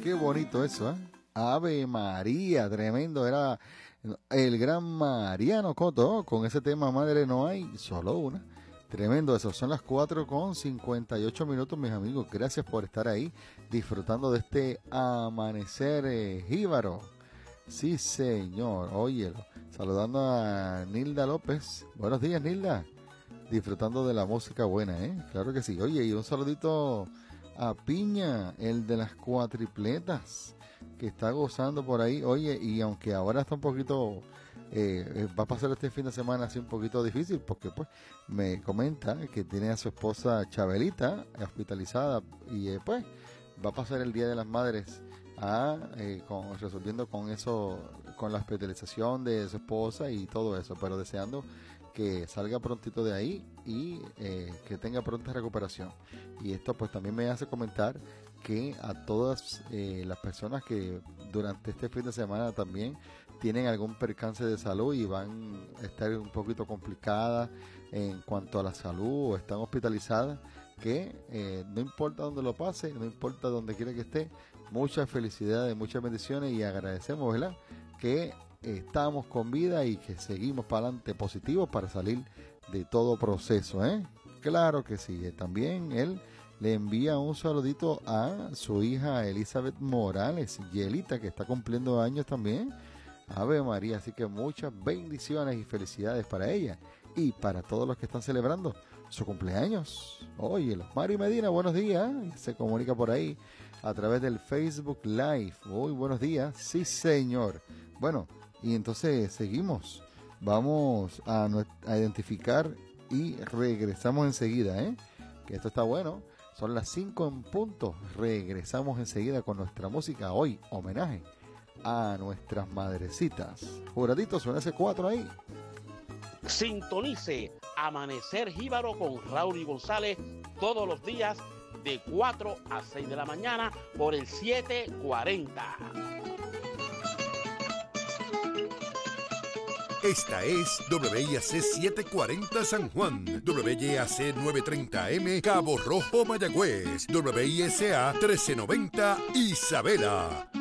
qué bonito eso, ¿eh? Ave María, tremendo. Era el gran Mariano Cotto con ese tema Madre no hay, solo una. Tremendo eso. Son las 4:58 mis amigos. Gracias por estar ahí disfrutando de este amanecer jíbaro. Sí, señor. Óyelo. Saludando a Nilda López. Buenos días, Nilda. Disfrutando de la música buena, ¿eh? Claro que sí. Oye, y un saludito a Piña, el de las cuatripletas, que está gozando por ahí. Oye, y aunque ahora está un poquito, va a pasar este fin de semana así un poquito difícil, porque pues me comenta que tiene a su esposa Chabelita hospitalizada y pues va a pasar el Día de las Madres resolviendo con eso, con la hospitalización de su esposa y todo eso, pero deseando que salga prontito de ahí y que tenga pronta recuperación. Y esto pues también me hace comentar que a todas las personas que durante este fin de semana también tienen algún percance de salud y van a estar un poquito complicadas en cuanto a la salud o están hospitalizadas, que no importa dónde lo pase, no importa donde quiera que esté, muchas felicidades, muchas bendiciones y agradecemos, ¿verdad?, que estamos con vida y que seguimos para adelante positivos para salir de todo proceso, ¿eh? Claro que sí. También él le envía un saludito a su hija Elizabeth Morales, Yelita, que está cumpliendo años también. Ave María, así que muchas bendiciones y felicidades para ella y para todos los que están celebrando su cumpleaños. Oye, Mari Medina, buenos días. Se comunica por ahí a través del Facebook Live. Muy buenos días. Sí, señor. Bueno, y entonces seguimos. Vamos a identificar y regresamos enseguida, ¿eh? Que esto está bueno. Son las 5 en punto. Regresamos enseguida con nuestra música. Hoy, homenaje a nuestras madrecitas. Juradito, suena ese 4 ahí. Sintonice Amanecer Jíbaro con Raúl y González todos los días de 4 a 6 de la mañana por el 740. Esta es WIAC 740 San Juan, WIAC 930M Cabo Rojo Mayagüez, WISA 1390 Isabela.